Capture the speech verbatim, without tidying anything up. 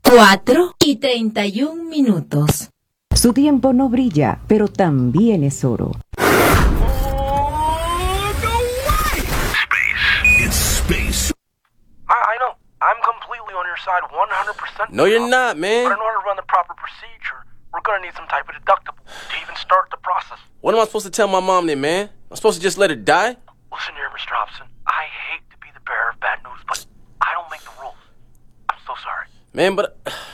Cuatro y treinta y un minutos. Su tiempo no brilla, pero también es oro. I know. I'm completely on your side one hundred percent. No, you're not, man. But in order to run the proper procedure, we're gonna need some type of deductible to even start the process. What am I supposed to tell my mom then, man? I'm supposed to just let her die? Listen here, Mister Robson. I hate to be the bearer of bad news, but I don't make the rules. I'm so sorry. Man, but